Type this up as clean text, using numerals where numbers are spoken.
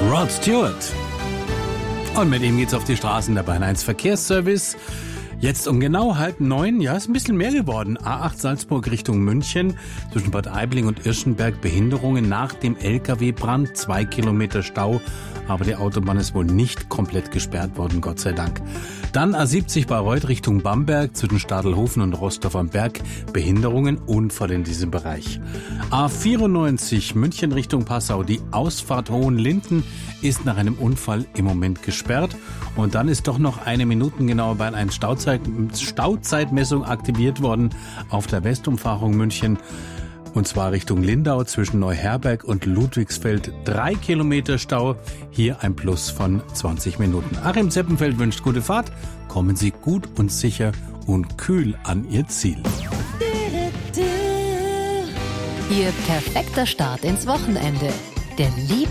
Rod Stewart. Und mit ihm geht's auf die Straßen der Bayern 1 Verkehrsservice. Jetzt um genau 8:30, ja, ist ein bisschen mehr geworden. A8 Salzburg Richtung München, zwischen Bad Aibling und Irschenberg Behinderungen nach dem LKW-Brand, 2 Kilometer Stau, aber die Autobahn ist wohl nicht komplett gesperrt worden, Gott sei Dank. Dann A70 Bayreuth Richtung Bamberg, zwischen Stadelhofen und Rostorf am Berg, Behinderungen, Unfall in diesem Bereich. A94 München Richtung Passau, die Ausfahrt Hohenlinden ist nach einem Unfall im Moment gesperrt. Und dann ist doch noch eine minutengenaue bei einer Stauzeitmessung aktiviert worden auf der Westumfahrung München. Und zwar Richtung Lindau zwischen Neuherberg und Ludwigsfeld. 3 Kilometer Stau, hier ein Plus von 20 Minuten. Achim Zeppenfeld wünscht gute Fahrt. Kommen Sie gut und sicher und kühl an Ihr Ziel. Ihr perfekter Start ins Wochenende. Der Liebe